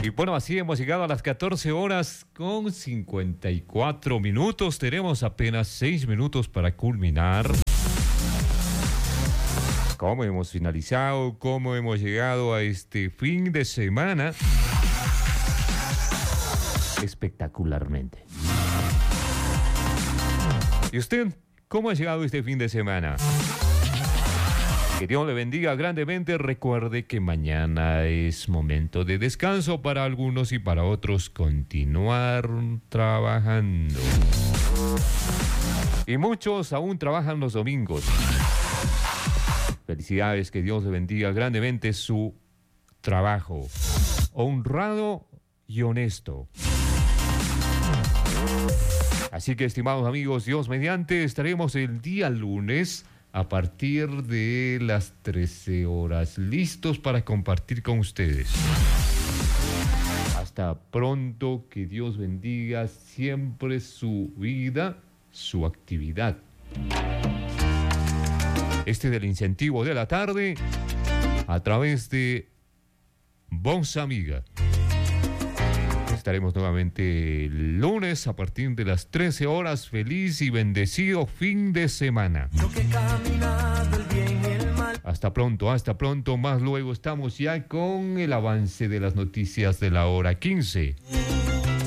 Y bueno, así hemos llegado a las 14 horas con 54 minutos. Tenemos apenas 6 minutos para culminar. ¿Cómo hemos finalizado? ¿Cómo hemos llegado a este fin de semana? Espectacularmente. ¿Y usted cómo ha llegado este fin de semana? Que Dios le bendiga grandemente. Recuerde que mañana es momento de descanso para algunos y para otros continuar trabajando. Y muchos aún trabajan los domingos. Felicidades, que Dios le bendiga grandemente su trabajo. Honrado y honesto. Así que, estimados amigos, Dios mediante, estaremos el día lunes a partir de las 13 horas, listos para compartir con ustedes. Hasta pronto, que Dios bendiga siempre su vida, su actividad. Este es el incentivo de la tarde a través de Voz Amiga. Estaremos nuevamente el lunes a partir de las 13 horas. Feliz y bendecido fin de semana. Hasta pronto. Más luego estamos ya con el avance de las noticias de la hora 15.